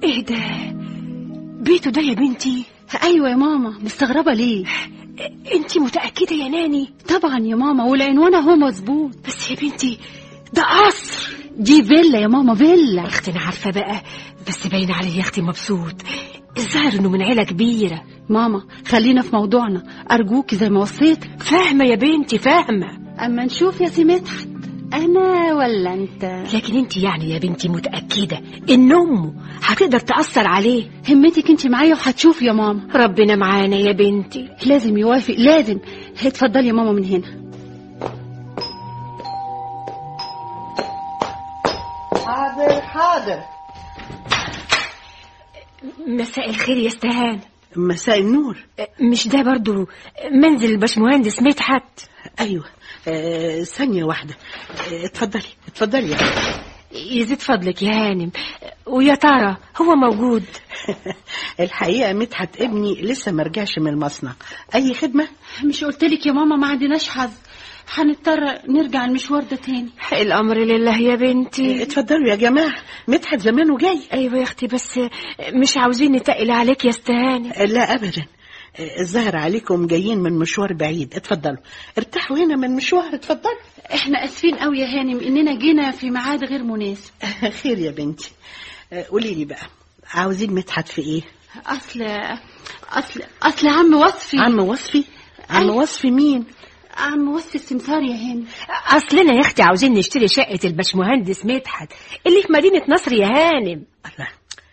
ايه ده؟ بيته ده يا بنتي؟ ايوه يا ماما، مستغربه ليه؟ انتي متأكدة يا ناني؟ طبعا يا ماما، والعنوان اهو مظبوط. بس يا بنتي ده قصر. دي فيلا يا ماما، فيلا. يا اختي انا عارفه بقى، بس باين عليه يا اختي مبسوط. الظاهر انه من عيله كبيره. ماما خلينا في موضوعنا ارجوكي زي ما وصيت. فاهمه يا بنتي فاهمه. اما نشوف يا سي مدحت، انا ولا انت؟ لكن انت يعني يا بنتي متأكدة ان امه هتقدر تأثر عليه؟ همتك انت معايا وهتشوف يا ماما. ربنا معانا يا بنتي. لازم يوافق، لازم. اتفضلي يا ماما من هنا. حاضر. مساء الخير يا استهان. مساء النور. مش ده برضو منزل الباشمهندس مدحت؟ ايوه. ثانية واحدة. اتفضلي يا يزيد فضلك يا هانم. ويا ترى هو موجود؟ الحقيقة مدحت ابني لسه مرجعش من المصنع. اي خدمة؟ مش قلتلك يا ماما ما عندناش حظ، هنضطر نرجع المشوار ده تاني. الامر لله يا بنتي. اتفضلوا يا جماعة، مدحت زمانه جاي. ايوه يا اختي، بس مش عاوزين نتقل عليك يا استهانم. لا ابدا، الظاهر عليكم جايين من مشوار بعيد. اتفضلوا ارتاحوا هنا من مشوار. اتفضلوا. احنا اسفين قوي يا هانم اننا جينا في ميعاد غير مناسب. خير يا بنتي. قولي لي بقى، عاوزين مدحت في ايه؟ اصل عم وصفي. عم وصفي؟ عم وصفي مين؟ عم وصفي السمسار يا هانم. اصلنا يا اختي عاوزين نشتري شقة الباشمهندس مدحت اللي في مدينة نصر يا هانم. الله،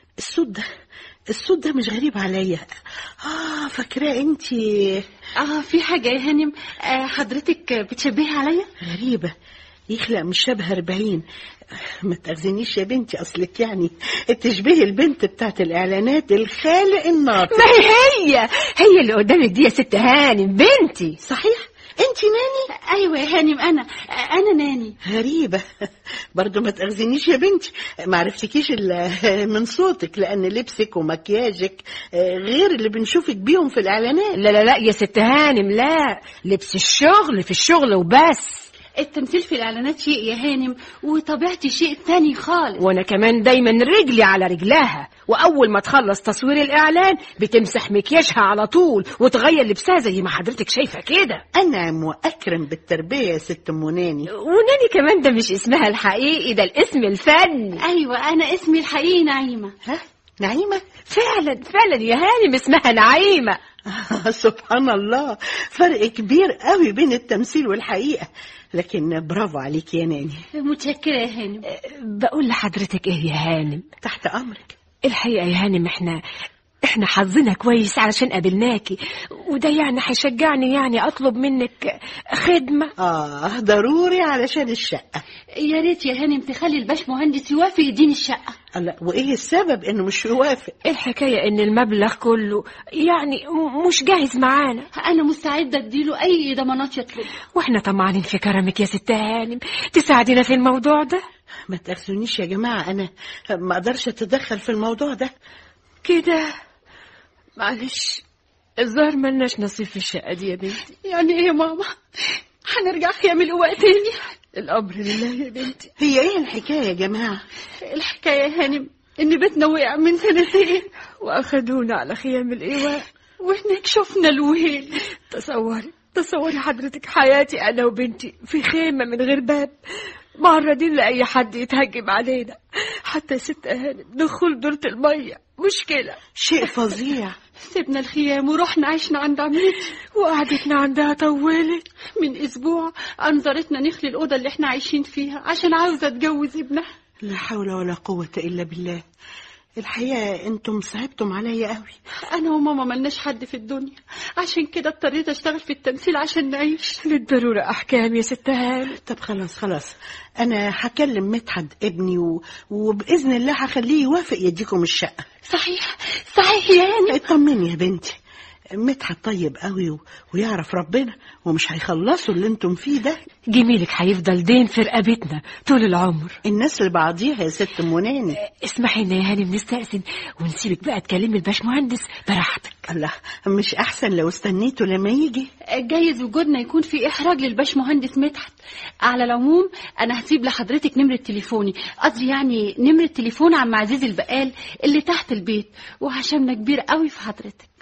الصوت ده مش غريب عليا. فاكراه انتي؟ في حاجة يا هانم، حضرتك بتشبهي عليا. غريبة، يخلق مش شبه 40. ما تأخذنيش يا بنتي، أصلك يعني تشبهي البنت بتاعت الإعلانات الخالق الناطق. ما هي اللي قدامك دي يا ست هانم بنتي. صحيح انتي ناني؟ ايوه يا هانم، انا ناني. غريبة برضو، ما تأخذنيش يا بنتي، ما عرفتكيش الا من صوتك، لان لبسك ومكياجك غير اللي بنشوفك بيهم في الاعلانات. لا يا ست هانم، لا، لبس الشغل في الشغل وبس. التمثيل في الاعلانات شيء يا هانم، وطبيعتي شيء تاني خالص. وانا كمان دايما رجلي على رجلها، واول ما تخلص تصوير الاعلان بتمسح مكياجها على طول وتغير لبسها زي ما حضرتك شايفه كده. انعم واكرم بالتربيه يا ست ام ناني. وناني كمان ده مش اسمها الحقيقي، ده الاسم الفني. ايوه، انا اسمي الحقيقي نعيمه. ها، نعيمه؟ فعلا يا هانم اسمها نعيمه. سبحان الله، فرق كبير قوي بين التمثيل والحقيقه، لكن برافو عليك يا ناني. متشكرة يا هانم. بقول لحضرتك ايه يا هانم؟ تحت امرك. الحقيقة يا هانم احنا حظنا كويس علشان قابلناكي، وده يعني هيشجعني يعني اطلب منك خدمة. ضروري علشان الشقة. يا ريت يا هانم تخلي الباشمهندس يوافق يديني الشقة. لا، وايه السبب انه مش يوافق؟ الحكاية ان المبلغ كله يعني مش جاهز معانا. انا مستعدة اديله اي ضمانات يطلب، واحنا طمعانين في كرمك يا ست هانم، تساعدينا في الموضوع ده. ما تأخذونيش يا جماعة، انا ما اقدرش اتدخل في الموضوع ده كده. معلش، الظاهر ملناش نصيب في الشقة دي يا بنتي. يعني ايه يا ماما؟ هنرجع خيام القواء تاني؟ الأمر لله يا بنتي. هي ايه الحكاية يا جماعة؟ الحكاية يا هانم ان بيتنا وقع من 2 سنين واخدونا على خيام الإيواء، وهناك شفنا الويل. تصوري حضرتك حياتي أنا وبنتي في خيمة من غير باب، معرضين لأي حد يتهجم علينا، حتى ست هانم دخول دورة المية مشكلة. شيء فظيع. سيبنا الخيام ورحنا عشنا عند عمتي، وقعدتنا عندها طولت. من اسبوع انظرتنا نخلي الأوضة اللي احنا عايشين فيها عشان عاوزة اتجوز ابنها. لا حول ولا قوة الا بالله. الحقيقة انتم صعبتم عليا قوي. انا وماما ملناش حد في الدنيا، عشان كده اضطريت اشتغل في التمثيل عشان نعيش. للضرورة احكام يا ست هانم. طب خلاص، انا هكلم مدحت ابني وباذن الله هخليه يوافق يديكم الشقة. صحيح يا هانم. اطمني يا بنتي، مدحت طيب قوي ويعرف ربنا، ومش هيخلصوا اللي انتم فيه ده. جميلك هيفضل دين في رقبتنا طول العمر. الناس لبعضيها يا ست مناني. اسمحي لنا يا هانم نستأذن ونسيبك بقى تكلمي الباشمهندس براحتك. الله، مش احسن لو استنيته لما يجي؟ جايز وجودنا يكون في احراج للباشمهندس مدحت. على العموم انا هسيب لحضرتك نمرة تليفوني، قصدي يعني نمرة تليفون عم عزيز البقال اللي تحت البيت، وهشامنا كبير قوي في حضرتك.